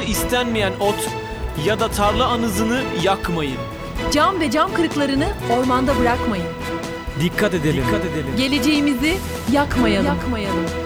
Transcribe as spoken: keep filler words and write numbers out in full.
istenmeyen ot ya da tarla anızını yakmayın. Cam ve cam kırıklarını ormanda bırakmayın. Dikkat edelim. Dikkat edelim. Geleceğimizi yakmayalım. yakmayalım.